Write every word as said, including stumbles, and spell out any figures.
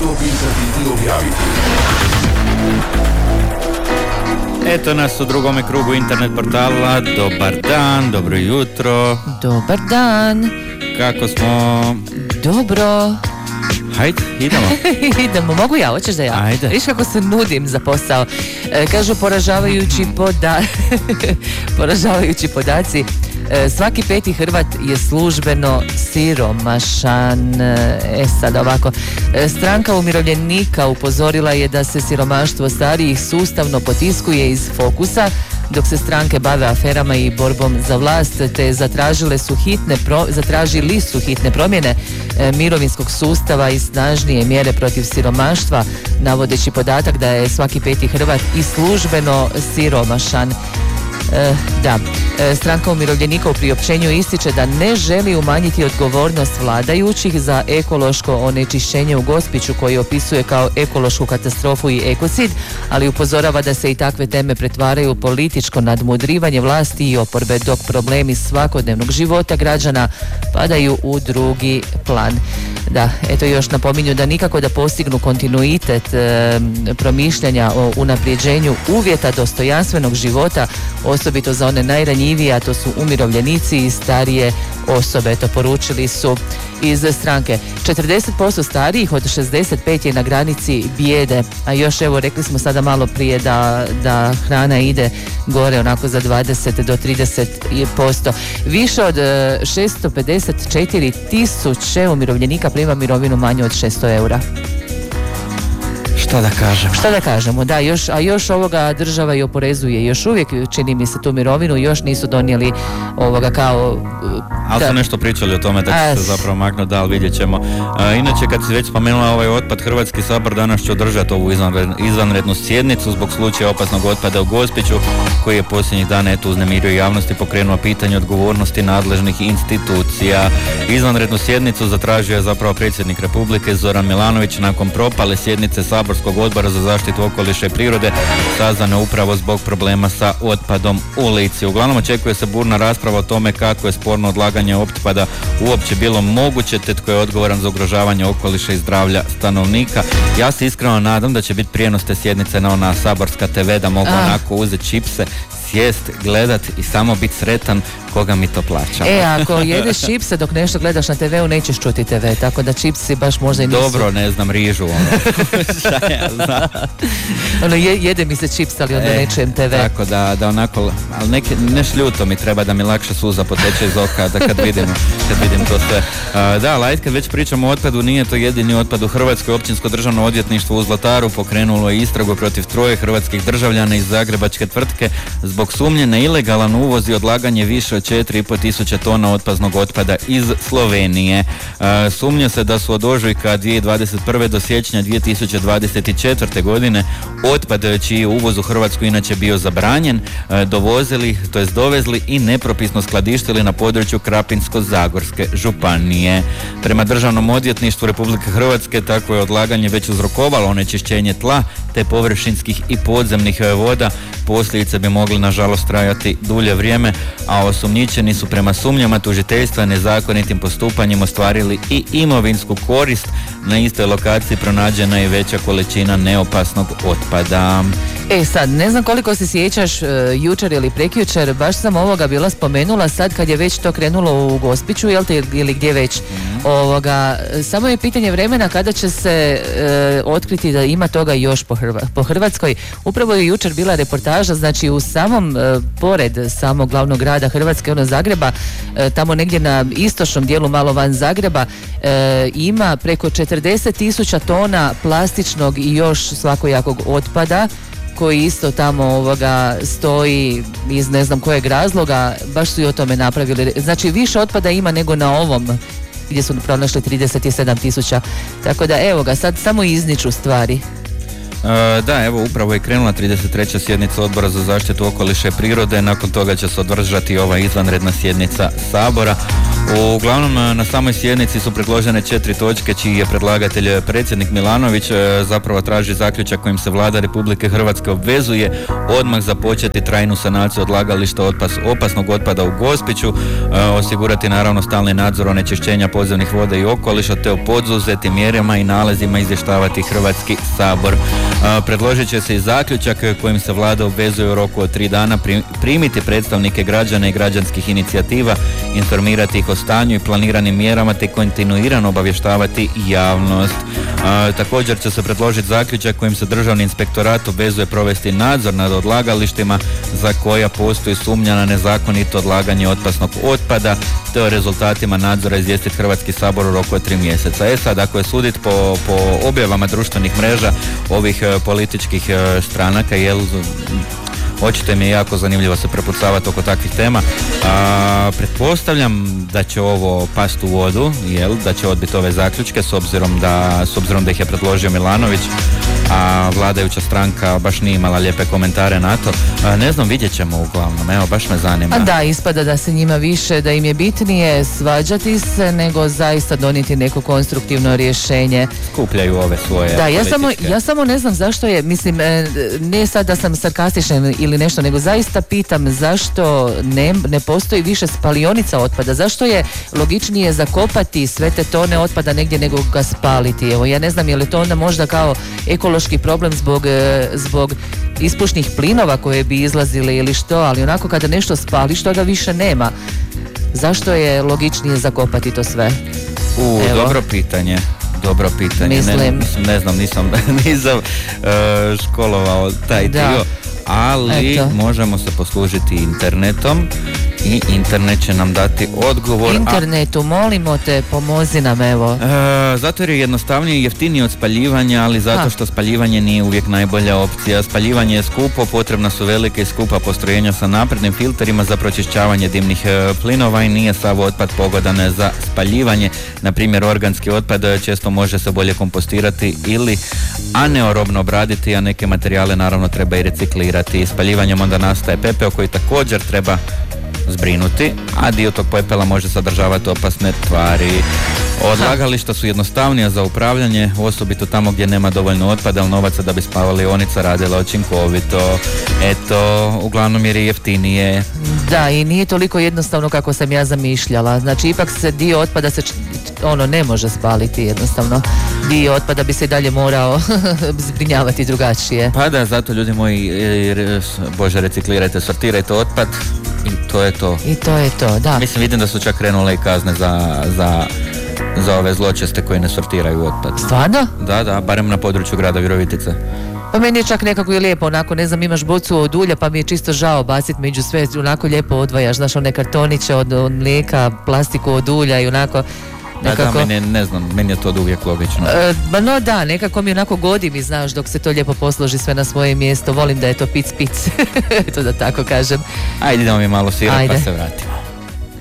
Što pisati i objaviti. Eto nas u drugome krugu internet portala. Dobar dan, dobro jutro. Dobar dan. Kako smo? Dobro. Hajde, idemo. Idemo, mogu ja, hoćeš da ja? Ajde. Viš kako se nudim za posao. E, kažu poražavajući poda... poražavajući podaci. E, svaki peti Hrvat je službeno siromašan. E sad ovako. E, stranka umirovljenika upozorila je da se siromaštvo starijih sustavno potiskuje iz fokusa, dok se stranke bave aferama i borbom za vlast, te zatražile su hitne pro, zatražili su hitne promjene e, mirovinskog sustava i snažnije mjere protiv siromaštva, navodeći podatak da je svaki peti Hrvat i službeno siromašan. E, da, e, stranka umirovljenika u priopćenju ističe da ne želi umanjiti odgovornost vladajućih za ekološko onečišćenje u Gospiću, koji opisuje kao ekološku katastrofu i ekocid, ali upozorava da se i takve teme pretvaraju u političko nadmudrivanje vlasti i oporbe, dok problemi svakodnevnog života građana padaju u drugi plan. Da, eto još napominju da nikako da postignu kontinuitet e, promišljanja o unapređenju uvjeta dostojanstvenog života, osobito za one najranjivije, a to su umirovljenici i starije osobe. To poručili su iz stranke. četrdeset posto starijih od šezdeset pet je na granici bijede, a još evo rekli smo sada malo prije da, da hrana ide gore onako za dvadeset do trideset posto. Više od šesto pedeset četiri tisuće umirovljenika prima mirovinu manju od šesto eura. Šta da kažem? Šta da kažemo, da, još, a još ovoga država i oporezuje, još uvijek čini mi se tu mirovinu, još nisu donijeli ovoga kao... Ali da, su nešto pričali o tome da će a, se zapravo maknuti, da, ali vidjet ćemo. A, inače, kad si već spomenula ovaj otpad, Hrvatski sabor danas će održati ovu izvanrednu, izvanrednu sjednicu zbog slučaja opasnog otpada u Gospiću, koji je posljednjih dana eto uznemirio javnosti, pokrenuo pitanje odgovornosti nadležnih institucija. Izvanrednu sjednicu zatražio je zapravo predsjednik Republike Zoran Milanović nakon propale sjednice Saborskog odbora za zaštitu okoliša i prirode, sazvane upravo zbog problema sa otpadom u Lici. Uglavnom očekuje se burna rasprava o tome kako je sporno odlaganje otpada uopće bilo moguće, te tko je odgovoran za ugrožavanje okoliša i zdravlja stanovnika. Ja se iskreno nadam da će biti prijenos te sjednice na ona saborska te ve, da mogu A. onako uzeti čipse, sjest, gledat i samo biti sretan koga mi to plaća. E, ako jedeš čipse dok nešto gledaš na te veu, nećeš čuti te ve, tako da čipsi baš možda i nisu. Dobro, ne znam, rižu, ono. Šta ja znam. Ono, je, jede mi se čips, ali onda E, ne čujem te ve. Tako da, da onako, ali neke, neš ljuto mi treba da mi lakše suza poteče iz oka da kad vidim, kad vidim to sve. Uh, da, ali ajde, kad već pričamo o otpadu, nije to jedini otpad u Hrvatskoj. Općinsko državno odvjetništvo u Zlataru pokrenulo je istragu protiv troje hrvatskih državljana iz zagrebačke tvrtke zbog sumnje na ilegalan uvoz i odlaganje više od četiri i pol tisuća tona otpaznog otpada iz Slovenije. Uh, sumnja se da su od ožujka dvije tisuće dvadeset prve do siječnja dvije tisuće dvadeset četvrte godine otpad čiji je uvoz u Hrvatsku inače bio zabranjen, uh, dovozili, to jest dovezli i nepropisno skladištili na području Krapinsko-zagorske županije. Prema Državnom odvjetništvu Republike Hrvatske takvo je odlaganje već uzrokovalo onečišćenje tla te površinskih i podzemnih voda. Posljedice bi mogli nažalost trajati dulje vrijeme, a osumnjičeni su prema sumnjama tužiteljstva nezakonitim postupanjem ostvarili i imovinsku korist. Na istoj lokaciji pronađena je veća količina neopasnog otpada. E sad, ne znam koliko se sjećaš uh, jučer ili prekjučer, baš sam ovoga bila spomenula sad kad je već to krenulo u Gospiću, jel te, ili gdje već. Mm. Ovoga, samo je pitanje vremena kada će se uh, otkriti da ima toga još po, Hrva, po Hrvatskoj. Upravo je jučer bila reportaža, znači u samom, uh, pored samog glavnog grada Hrvatske, ono Zagreba, uh, tamo negdje na istočnom dijelu, malo van Zagreba, uh, ima preko četrdeset tisuća tona plastičnog i još svakojakog otpada, koji isto tamo ovoga stoji iz ne znam kojeg razloga, baš su i o tome napravili. Znači više otpada ima nego na ovom gdje su pronašli trideset sedam tisuća. Tako da evo ga, sad samo izniču stvari. E, da, evo upravo je krenula trideset treća sjednica Odbora za zaštitu okoliša i prirode, nakon toga će se održati ova izvanredna sjednica Sabora. Uglavnom, na samoj sjednici su predložene četiri točke čiji je predlagatelj predsjednik Milanović. Zapravo traži zaključak kojim se Vlada Republike Hrvatske obvezuje odmah započeti trajnu sanaciju odlagališta otpas, opasnog otpada u Gospiću, osigurati naravno stalni nadzor onečišćenja podzemnih voda i okoliša te o poduzetim mjerama i nalazima izvještavati Hrvatski sabor. Predložit će se i zaključak kojim se Vlada obvezuje u roku od tri dana primiti predstavnike građana i građanskih inicijativa, informirati ih o stanju i planiranim mjerama te kontinuirano obavještavati javnost. A, također će se predložiti zaključak kojim se Državni inspektorat obvezuje provesti nadzor nad odlagalištima za koja postoji sumnja na nezakonito odlaganje opasnog otpada te o rezultatima nadzora izvijestiti Hrvatski sabor u roku od tri mjeseca. E sad, ako je suditi po, po objavama društvenih mreža ovih e, političkih e, stranaka, jel, očito mi je jako zanimljivo se prepucavati oko takvih tema. A, pretpostavljam da će ovo pasti u vodu, jel, da će odbiti ove zaključke s obzirom da, s obzirom da ih je predložio Milanović, a vladajuća stranka baš nije imala lijepe komentare na to. A, ne znam, vidjet ćemo uglavnom, evo, baš me zanima. A da, ispada da se njima više, da im je bitnije svađati se nego zaista donijeti neko konstruktivno rješenje. Skupljaju ove svoje Da, ja samo, političke. ja samo ne znam zašto je, mislim, ne sad da sam sarkastična ili nešto, nego zaista pitam zašto ne, ne postoji više spalionica otpada, zašto je logičnije zakopati sve te tone otpada negdje nego ga spaliti. Evo, ja ne znam je li to onda možda kao ekološki problem zbog, zbog ispušnih plinova koje bi izlazile ili što, ali onako kada nešto spališ toga više nema. Zašto je logičnije zakopati to sve? U, Evo. dobro pitanje. Dobro pitanje. Mislim. Ne, mislim, ne znam, nisam, nisam uh, školovao taj Da. dio, ali Eto. možemo se poslužiti internetom i internet će nam dati odgovor. Internetu, molimo te, pomozi nam, evo. A, e, zato jer je jednostavnije i jeftinije od spaljivanja, ali zato Ha. što spaljivanje nije uvijek najbolja opcija. Spaljivanje je skupo, potrebna su velike i skupa postrojenja sa naprednim filterima za pročišćavanje dimnih e, plinova i nije sav otpad pogodan za spaljivanje. Na primjer, organski otpad e, često može se bolje kompostirati ili aneorobno obraditi, a neke materijale naravno treba i reciklirati. Spaljivanjem onda nastaje pepeo koji također treba zbrinuti, a dio tog pepela može sadržavati opasne tvari. Odlagališta su jednostavnija za upravljanje, osobito tamo gdje nema dovoljno otpada ili novaca da bi spalionica radila učinkovito. Eto, uglavnom jer je jeftinije. Da, i nije toliko jednostavno kako sam ja zamišljala. Znači, ipak se dio otpada se č- ono ne može spaliti jednostavno. Dio otpada bi se i dalje morao zbrinjavati drugačije. Pa da, zato ljudi moji, e, re- bože, reciklirajte, sortirajte otpad i to je to. I to je to, da. Mislim, vidim da su čak krenule i kazne za, za, za ove zločeste koji ne sortiraju otpad. Stvarno? Da, da, barem na području grada Virovitice. Pa meni je čak nekako i lijepo, onako, ne znam, imaš bocu od ulja pa mi je čisto žao baciti među sve, onako lijepo odvajaš, znaš, one kartoniće od, od mlijeka, plastiku od ulja i onako nekako... Da, da, meni je, ne znam, meni je to od uvijek logično. E, ba no da, nekako mi onako godi mi, znaš, dok se to lijepo posloži sve na svoje mjesto, volim da je to pic pic, to da tako kažem. Ajde, idemo mi malo sirati pa Ajde. se vratimo.